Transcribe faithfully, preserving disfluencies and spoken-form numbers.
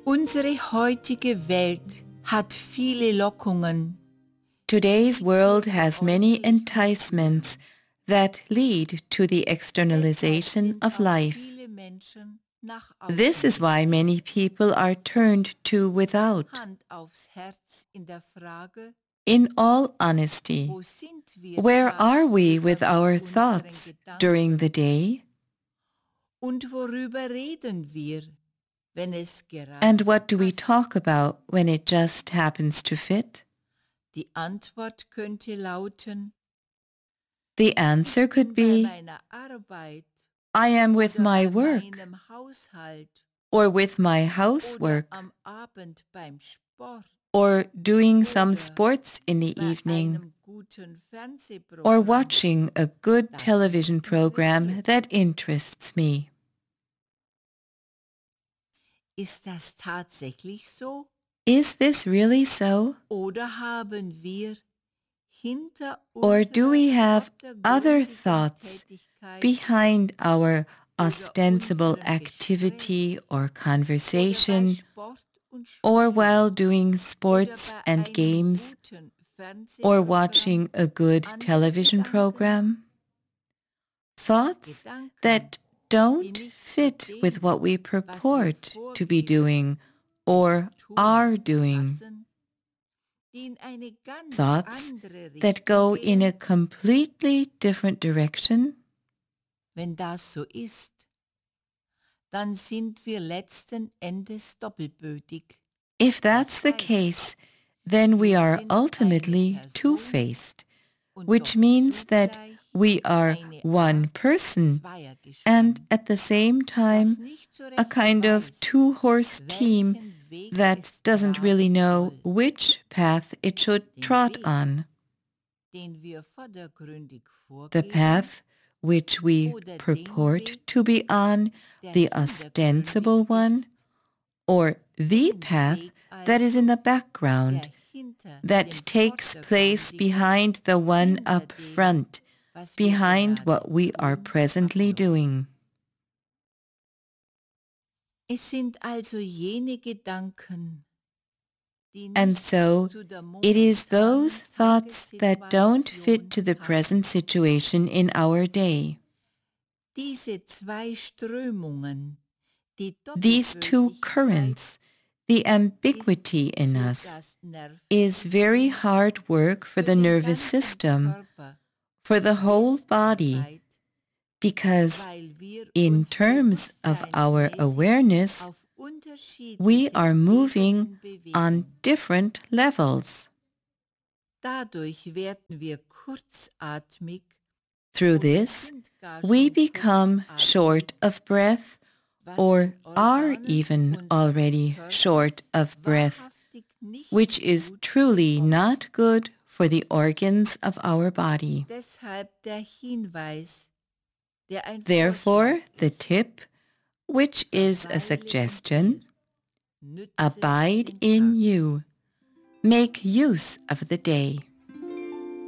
Unsere heutige Welt hat viele Lockungen. Today's world has many enticements that lead to the externalization of life. This is why many people are turned to without. In all honesty, where are we with our thoughts during the day? And what do we talk about when it just happens to fit? Die Antwort könnte lauten: The answer could be, I am with my work, or with my housework, or doing some sports in the evening, or watching a good television program that interests me. Ist das tatsächlich so? Is this really so? Oder haben wir hinter Or do we have unserer other vordergründigen thoughts Tätigkeit behind our oder ostensible unserem activity Gespräch or oder bei conversation, Sport und or Spielen while doing oder sports bei and einem games, guten or Fernsehprogramm watching a good andere television Gedanken, program? Thoughts Gedanken, that die don't nicht zu fit with dem, what we was wir purport to be vorgeben, doing es or tun are zu doing. passen, die in eine ganz Thoughts andere that Richtung go in a gehen. completely different direction? Wenn das so ist, dann sind wir letzten Endes doppelbödig. If that's the Das heißt, case, then we wir are sind eine ultimately Person two-faced, und which doch means that zugleich we are eine one Art person and Zweiergespann, at the same das time nicht so a recht kind of weiß, two-horse team welchen Weg that es doesn't really tragen know soll. which path it should Den trot Weg, on. den wir vordergründig The vorgeben, path which we oder den purport Weg, to be on, der the hintergründig ostensible one, ist, or the den path Weg that is in also, the background, der hinter that dem takes place Vordergründigen, behind the one hinter up dem, front, was wir behind gerade what we are tun, presently abläuft. doing. Es sind also jene Gedanken, die And nicht so zu der it is momentanen those thoughts that don't fit Tagessituation to the passen. present situation in our day. Diese zwei Strömungen, die These two Doppelbödigkeit, currents, the ambiguity ist in für us, das is very Nervensystem, hard work for für the den nervous ganzen system, Körper for the whole body, Wesensarbeit, because weil wir in uns terms of our bewusstseinsmäßig awareness, auf we unterschiedliche are moving Ebenen bewegen. on different levels. Dadurch werden wir kurzatmig Through oder this, sind gar we schon become kurzatmig, short of breath was or den are Organen even unseres already short Körpers of breath, wahrhaftig nicht which is gut truly kommt. not good for the organs of our body. Deshalb der Hinweis, der ein Therefore, Vorschlag the ist, tip, which is a verweile in suggestion, dir, nütze abide den in Tag. you. Make use of the day.